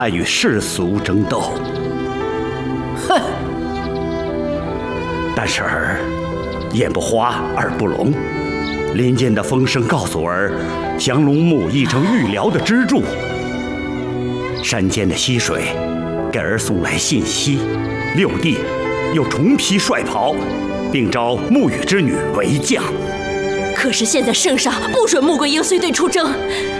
爱与世俗争斗。 哼！ 但是儿眼不花，耳不聋，林间的风声告诉儿，降龙木已成玉辽的支柱。山间的溪水给儿送来信息，六弟又重披帅袍，并招木羽之女为将。 可是现在圣上不准穆桂英随队出征，